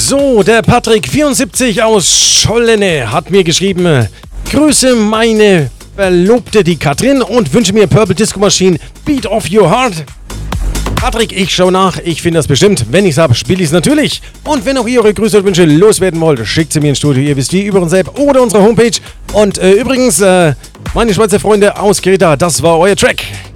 So, der Patrick74 aus Schollene hat mir geschrieben, grüße meine Verlobte, die Katrin, und wünsche mir Purple Disco Machine Beat of Your Heart. Patrick, ich schau nach, ich finde das bestimmt. Wenn ich's hab, spiele ich's natürlich. Und wenn auch ihr eure Grüße und Wünsche loswerden wollt, schickt sie mir ins Studio. Ihr wisst wie, über unsere App oder unsere Homepage. Und übrigens, meine Schweizer Freunde aus Kreta, das war euer Track.